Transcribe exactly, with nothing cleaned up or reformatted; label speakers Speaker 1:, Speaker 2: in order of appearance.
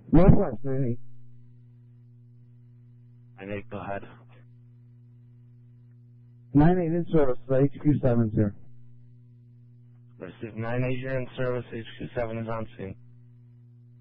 Speaker 1: Northwest nine eight.
Speaker 2: nine eight, go ahead.
Speaker 1: nine eight in service, H Q seven, sir.
Speaker 2: This is nine eight, you're in service, H Q seven is on scene.